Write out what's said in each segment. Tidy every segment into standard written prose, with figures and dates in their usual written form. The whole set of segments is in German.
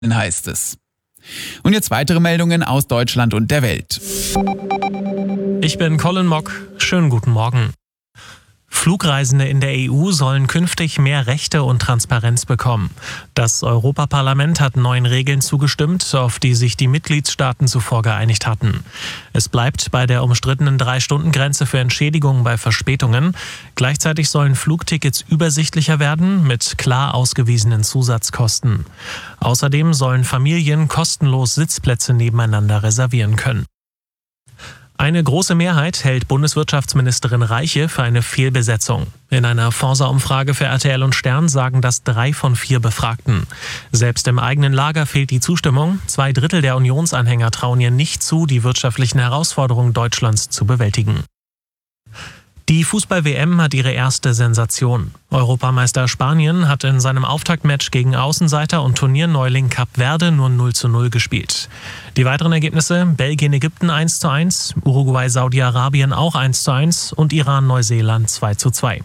heißt es. Und jetzt weitere Meldungen aus Deutschland und der Welt. Ich bin Colin Mock. Schönen guten Morgen. Flugreisende in der EU sollen künftig mehr Rechte und Transparenz bekommen. Das Europaparlament hat neuen Regeln zugestimmt, auf die sich die Mitgliedstaaten zuvor geeinigt hatten. Es bleibt bei der umstrittenen 3-Stunden-Grenze für Entschädigungen bei Verspätungen. Gleichzeitig sollen Flugtickets übersichtlicher werden mit klar ausgewiesenen Zusatzkosten. Außerdem sollen Familien kostenlos Sitzplätze nebeneinander reservieren können. Eine große Mehrheit hält Bundeswirtschaftsministerin Reiche für eine Fehlbesetzung. In einer Forsa-Umfrage für RTL und Stern sagen das 3 von 4 Befragten. Selbst im eigenen Lager fehlt die Zustimmung. 2/3 der Unionsanhänger trauen ihr nicht zu, die wirtschaftlichen Herausforderungen Deutschlands zu bewältigen. Die Fußball-WM hat ihre erste Sensation. Europameister Spanien hat in seinem Auftaktmatch gegen Außenseiter und Turnierneuling Kap Verde nur 0:0 gespielt. Die weiteren Ergebnisse: Belgien-Ägypten 1:1, Uruguay-Saudi-Arabien auch 1:1 und Iran-Neuseeland 2:2.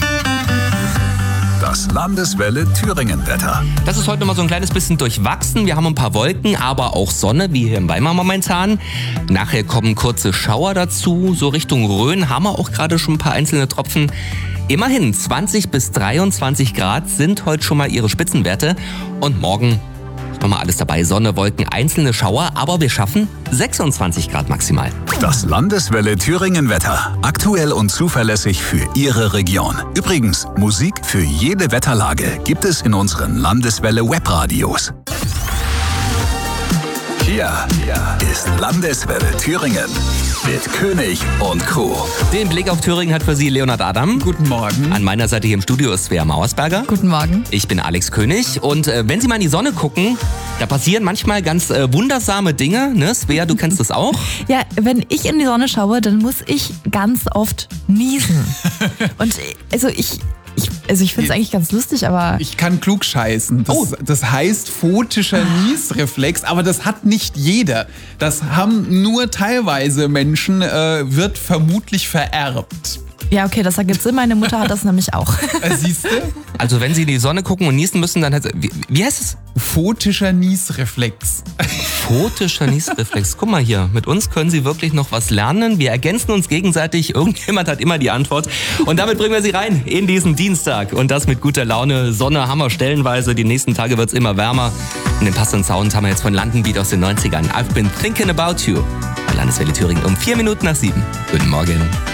Das Landeswelle Thüringen-Wetter. Das ist heute noch mal so ein kleines bisschen durchwachsen. Wir haben ein paar Wolken, aber auch Sonne, wie hier in Weimar momentan. Nachher kommen kurze Schauer dazu. So Richtung Rhön haben wir auch gerade schon ein paar einzelne Tropfen. Immerhin 20 bis 23 Grad sind heute schon mal ihre Spitzenwerte. Und morgen ist nochmal alles dabei. Sonne, Wolken, einzelne Schauer, aber wir schaffen 26 Grad maximal. Das Landeswelle Thüringen-Wetter. Aktuell und zuverlässig für Ihre Region. Übrigens, Musik für jede Wetterlage gibt es in unseren Landeswelle-Webradios. Hier ist Landeswelle Thüringen mit König und Co. Den Blick auf Thüringen hat für Sie Leonhard Adam. Guten Morgen. An meiner Seite hier im Studio ist Svea Mauersberger. Guten Morgen. Ich bin Alex König und wenn Sie mal in die Sonne gucken, da passieren manchmal ganz wundersame Dinge. Ne? Svea, du kennst das auch? Ja, wenn ich in die Sonne schaue, dann muss ich ganz oft niesen. Und ich finde es eigentlich ganz lustig, aber... Ich kann klug scheißen. Das heißt photischer Niesreflex, aber das hat nicht jeder. Das haben nur teilweise Menschen, wird vermutlich vererbt. Ja, okay, das ergibt Sinn. Meine Mutter hat das nämlich auch. Siehst du? Also wenn Sie in die Sonne gucken und niesen müssen, dann heißt es... Wie heißt es? Photischer Niesreflex. Photischer Niesreflex. Guck mal hier, mit uns können Sie wirklich noch was lernen. Wir ergänzen uns gegenseitig. Irgendjemand hat immer die Antwort. Und damit bringen wir Sie rein in diesen Dienstag. Und das mit guter Laune. Sonne haben wir stellenweise. Die nächsten Tage wird es immer wärmer. Und den passenden Sound haben wir jetzt von Landenbeat aus den 90ern. I've been thinking about you. Bei Landeswelle Thüringen um 4 Minuten nach 7. Guten Morgen.